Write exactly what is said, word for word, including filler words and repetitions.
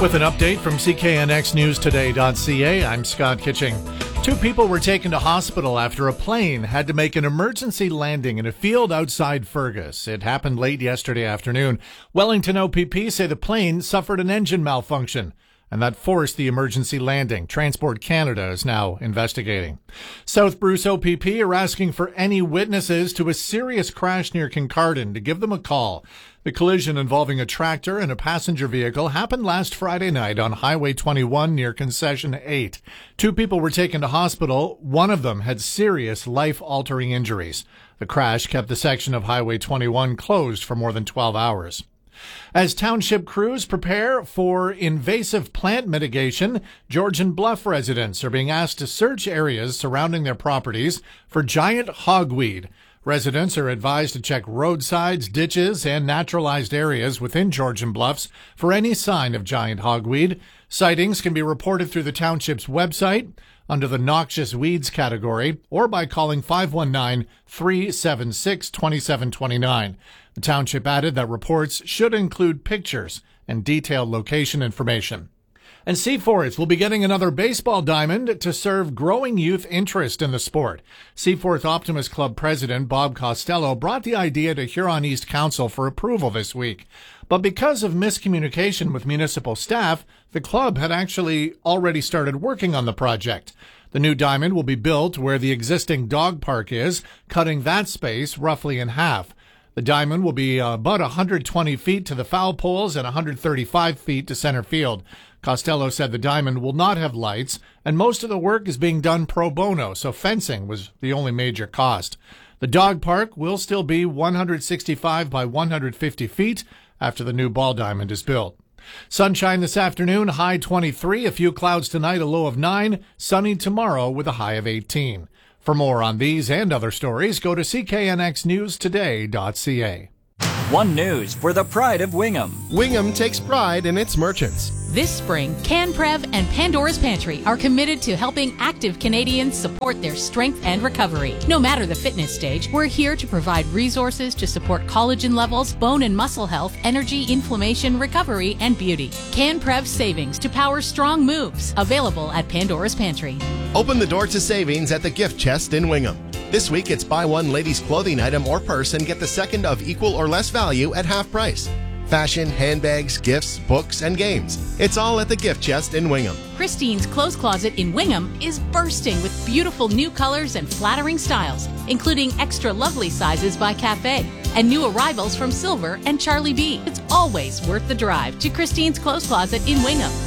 With an update from C K N X News Today dot C A, I'm Scott Kitching. Two people were taken to hospital after a plane had to make an emergency landing in a field outside Fergus. It happened late yesterday afternoon. Wellington O P P say the plane suffered an engine malfunction, and that forced the emergency landing. Transport Canada is now investigating. South Bruce O P P are asking for any witnesses to a serious crash near Kincardine to give them a call. The collision involving a tractor and a passenger vehicle happened last Friday night on Highway twenty-one near Concession eight. Two people were taken to hospital. One of them had serious life-altering injuries. The crash kept the section of Highway twenty-one closed for more than twelve hours. As township crews prepare for invasive plant mitigation, Georgian Bluff residents are being asked to search areas surrounding their properties for giant hogweed. Residents are advised to check roadsides, ditches, and naturalized areas within Georgian Bluffs for any sign of giant hogweed. Sightings can be reported through the township's website under the noxious weeds category or by calling five one nine, three seven six, two seven two nine. The township added that reports should include pictures and detailed location information. And Seaforth will be getting another baseball diamond to serve growing youth interest in the sport. Seaforth Optimist Club president Bob Costello brought the idea to Huron East Council for approval this week. But because of miscommunication with municipal staff, the club had actually already started working on the project. The new diamond will be built where the existing dog park is, cutting that space roughly in half. The diamond will be about one hundred twenty feet to the foul poles and one hundred thirty-five feet to center field. Costello said the diamond will not have lights, and most of the work is being done pro bono, so fencing was the only major cost. The dog park will still be one hundred sixty-five by one hundred fifty feet after the new ball diamond is built. Sunshine this afternoon, high twenty-three, a few clouds tonight, a low of nine, sunny tomorrow with a high of eighteen. For more on these and other stories, go to C K N X News Today dot C A. One News for the pride of Wingham. Wingham takes pride in its merchants. This spring, CanPrev and Pandora's Pantry are committed to helping active Canadians support their strength and recovery. No matter the fitness stage, we're here to provide resources to support collagen levels, bone and muscle health, energy, inflammation, recovery, and beauty. CanPrev savings to power strong moves. Available at Pandora's Pantry. Open the door to savings at the gift chest in Wingham. This week, it's buy one ladies' clothing item or purse and get the second of equal or less value at half price. Fashion, handbags, gifts, books, and games. It's all at the gift chest in Wingham. Christine's Clothes Closet in Wingham is bursting with beautiful new colors and flattering styles, including extra lovely sizes by Cafe and new arrivals from Silver and Charlie B. It's always worth the drive to Christine's Clothes Closet in Wingham.